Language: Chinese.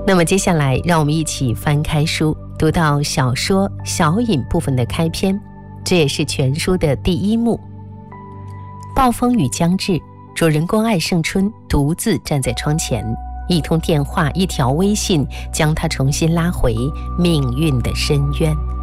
那么接下来让我们一起翻开书，读到小说小隐部分的开篇，这也是全书的第一幕。暴风雨将至，主人公艾胜春独自站在窗前，一通电话，一条微信将他重新拉回命运的深渊。